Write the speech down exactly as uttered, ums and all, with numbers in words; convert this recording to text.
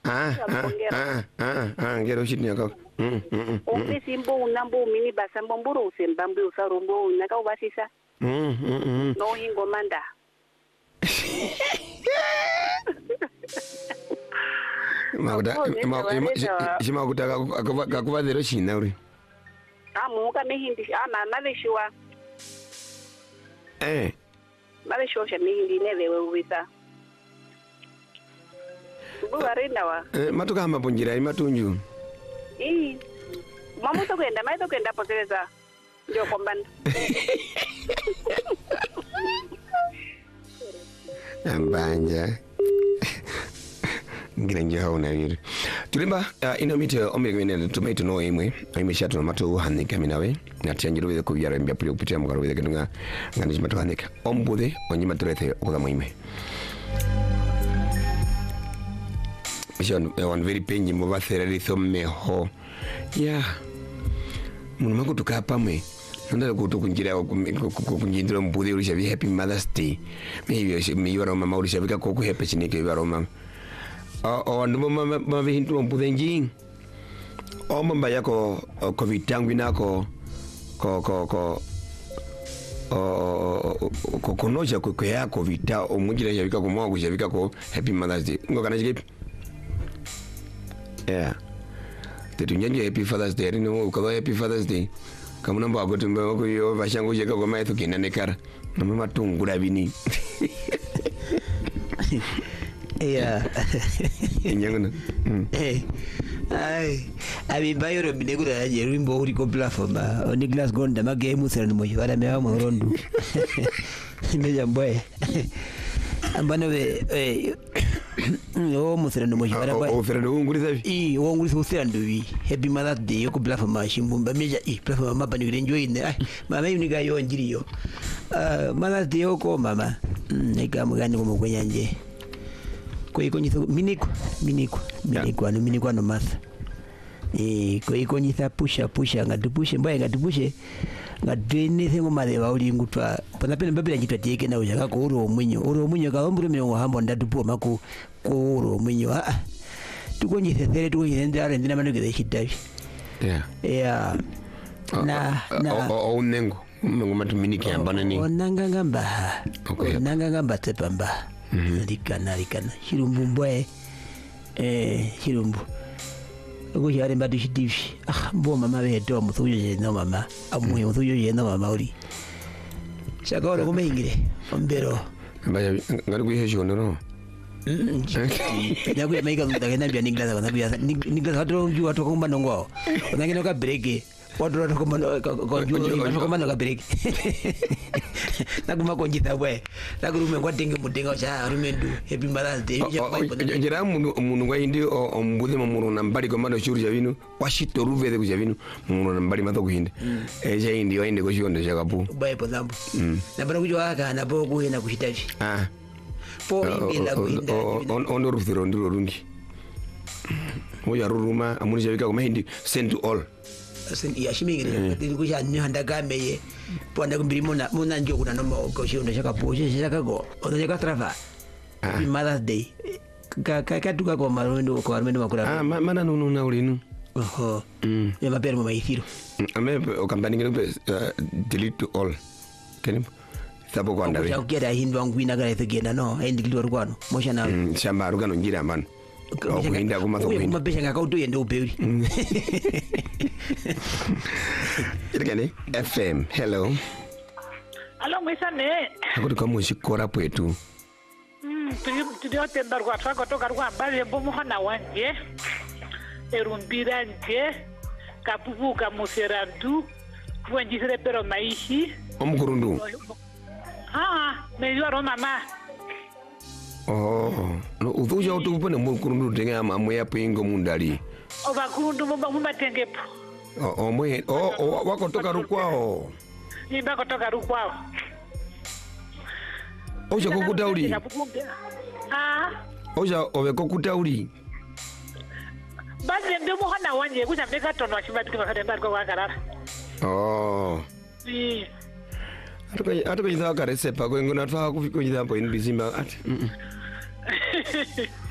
Ah, ah, ah, ah, ngero shit nyaka. Mm, mm. Ofisi mbo nambo mini basa mboro usembambe usarombo naka ubasisa. Mm, mm. No hingo manda. Makuta, makuta kakuva zero china uri. Amu kamehindi ama maveshwa. Eh. Maveshwa shamehindi nevewe ubisa. Bugarenda wa. Eh, matoka hama ponjira matunju. Eh. Mamu to kwenda, mai to kwenda poteleza. Ndio kombanda. Ambanja. Ngirenje hauna yiri. Tulimba uh, inomite omegwene tomato no imwe. Imwe shato mato hanika minawe. Natyanjiro bide kubyara mbya puli kupitia mugaro bide kenga ngani mato hanika. Ombude onyima turete okuza muime. Mission on very penji mova thereri thome ho. Yeah. Munuma kutuka pamwe. Nanda kutu kunjira kunjindira mbude ulisha bi happy mother's day. Maybe me yoro mama ulisha bika koku happy chineke yoro mama. O ndo mama mama hintu mbude njing. O mamba yako ko vitangu nako ko ko ko o ko konoja ko ko yako vita o munjira yabika ko mwa kushabika ko happy mother's day. Ngokana chikipi? Yeah. Tetunyange happy Father's Day no ko happy Father's Day. Kama namba agotumbe ko yo bashango jeka ko maitho kinane kara. Na mama tungura bini. Yeah. Inyangana. Eh. Ai. Abi bayoro binegura ya rimbo uri ko platform. Oni glass gonda mage musera no moyo ara mewa mo rondu. Meja mboye. Ambano we eh o musera no moyo ara o fera no nguri sabi. I o nguri usera nduwi. Happy Mother's Day ko platform mashimbu meja i platform mapa ni enjoy ne. Ai mama yuni ga yo njiriyo. Ah Mother's Day ko mama. Nika mugani ko mugwenyanje. Kwa nyitha miniko miniko miniko anu miniko anu matha eh kwa nyitha pusha pusha ngatupushe mbaye ngatupushe ngatwene thengo male bauli ngutwa pana pena babila chitwa tieke na uja kako uro mwinyo uro mwinyo ka ombure miongo hambo ndatupo mako ko uro mwinyo ah tukonyithe there tukonyithe ndare ndina manogere chitavi yeah yeah na na o nengo mungu matuminiki ambana ni onanga ngamba onanga ngamba tepamba likana likana shirumbu mbwe eh shirumbu uko yare mbadu shitivi ah mbo mama beto muthuyo je no mama amuye muthuyo je no mama uri shakoro kumengire ombero mbaya ngari kuhesho no ya kuya maiga ndagenda bya ningla za bya ningla hatro nju atoko kumbano ngwao onangena ka break Wadro to komano ko nju komano ka break nakuma konjitha bwe nakurume ngwadenge mudenga cha rumendu happy Mother's Day jira mundu mundu ngwindi ombude mamuru nambali komano shuru cha binu washito ruvede ku cha binu mundu nambali mato kuhinde eh cha indi wainde ko shionde cha kapu bye po zambu na bana kujo aka na bo ku hena kuhitaji ah po imbela kuhinda on rufiro ndiro rundi moja ruruma amuni cha bika ko mahindi send to all sen ya shimingire ndi kuja nyanda gameye ponda kumbiri mona mona njo kuna no ko shionde shaka poje shaka go odo shaka trava Happy Mother's Day ka ka ka tuka ko marwendo ko marwendo makura ah mana nunu na ulinu oho mm ya mapero maithiro ame o kampani ngene delete to all kenim sabo ko ndawe ya kera hindu ngwina ga ethegena no endi kilor kwano mosha na shamba rugano ngira man okuhinda kumazo kuhinda mabesha ngakauto yende upeuri Irgane F M hello Alo mwisane akuti kama ushikora pwetu mm tudio tenda kwa twako toka kwa mbali bomu hana wanje erumbira nje kapuvuka muserandu kuenjisere pero maishi omkurundu ah meyo ro mama oh no uvuja utupone mkurundu tenga amwe yapo ingo mundali obakundu mumba mumatengepo oh omwe oh wako toka rukwao nimba kutoka rukwao oja kokutauli ah oja ovekokutauli basi ndio muhana wanje kuja mbeka tono chimba tukakadenda kwa wakarara oh si atuko atuko nzaka resepa ko ngona twa kufika nzambo in bizimba ati